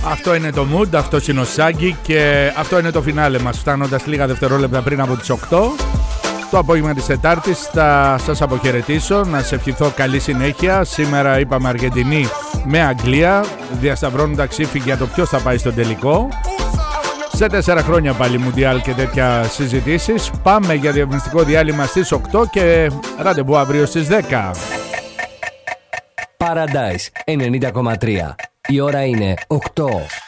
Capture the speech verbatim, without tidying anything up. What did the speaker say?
Αυτό είναι το mood, αυτό είναι ο Σάγκη και αυτό είναι το φινάλε μας, φτάνοντας λίγα δευτερόλεπτα πριν από τις οκτώ. Το απόγευμα της Τετάρτης θα σας αποχαιρετήσω, να σε ευχηθώ καλή συνέχεια. Σήμερα είπαμε Αργεντινή με Αγγλία, διασταυρώνουν τα ξύφη για το ποιος θα πάει στον τελικό. Σε τέσσερα χρόνια πάλι Μουντιάλ και τέτοια συζητήσεις. Πάμε για διαφημιστικό διάλειμμα στις οκτώ και ραντεβού αύριο στις δέκα. Paradise ενενήντα κόμμα τρία. Η ώρα είναι οκτώ.